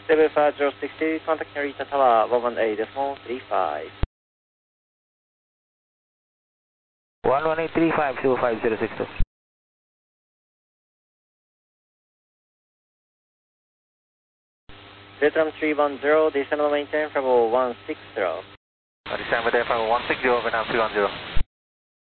75060, contact Narita Tower 118.35. 118.35, 25062. Vietnam 310, descend maintain Bravo 160. Descend maintain Bravo 160, Vietnam 310.